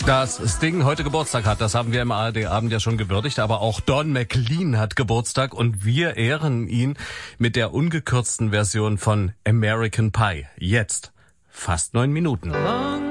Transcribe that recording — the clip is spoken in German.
Dass Sting heute Geburtstag hat, das haben wir im ARD-Abend ja schon gewürdigt, aber auch Don McLean hat Geburtstag und wir ehren ihn mit der ungekürzten Version von American Pie. Jetzt fast 9 Minuten.